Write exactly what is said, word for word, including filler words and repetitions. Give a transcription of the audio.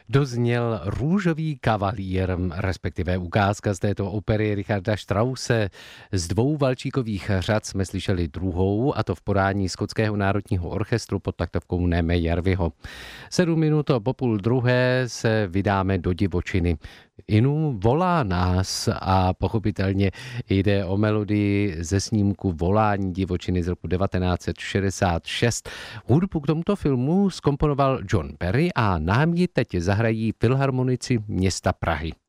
Dozněl Růžový kavalír, respektive ukázka z této opery Richarda Strause. Z dvou valčíkových řad jsme slyšeli druhou, a to v podání Skotského národního orchestru pod taktovkou Neme Jarviho. Sedm minut po půl druhé se vydáme do divočiny. Inu volá nás a pochopitelně jde o melodii ze snímku Volání divočiny z roku devatenáct set šedesát šest. Hudbu k tomuto filmu zkomponoval John Perry a nám ji teď zahrají filharmonici města Prahy.